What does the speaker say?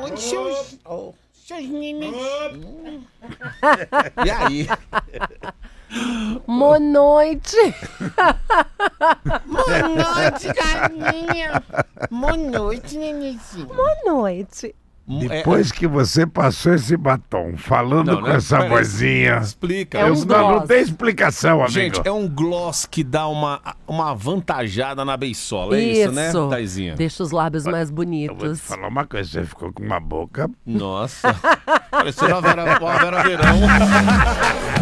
onde seus meninos? E aí? Boa noite. Boa noite, galinha. Boa noite, nenenzinho. Boa noite. Depois que você passou esse batom, falando com essa vozinha... Explica. É um Não gloss. tem explicação, amigo. Gente, é um gloss que dá uma avantajada na beisola. É isso, né, Taizinha? Deixa os lábios mais Eu vou te bonitos. falar uma coisa, você ficou com uma boca... Nossa. Parecendo uma Vera Verão.